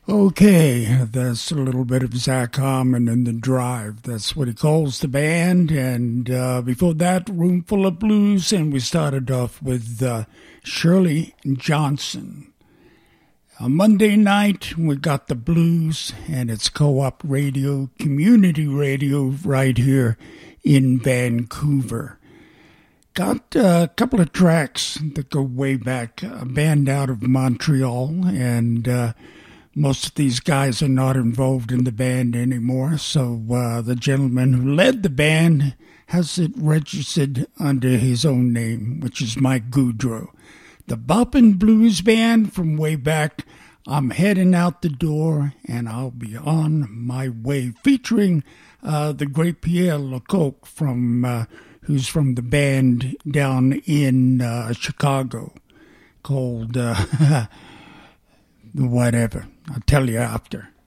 Okay, that's a little bit of Zach Harmon and The Drive. That's what he calls the band. And before that, Room Full of Blues. And we started off with Shirley Johnson. On Monday night, we got the blues, and it's co-op radio, community radio right here in Vancouver. Got a couple of tracks that go way back. A band out of Montreal, and most of these guys are not involved in the band anymore, so the gentleman who led the band has it registered under his own name, which is Mike Goudreau. The Boppin' Blues Band from way back, I'm heading out the door, and I'll be on my way, featuring the great Pierre Lecoq, who's from the band down in Chicago, called... whatever. I'll tell you after.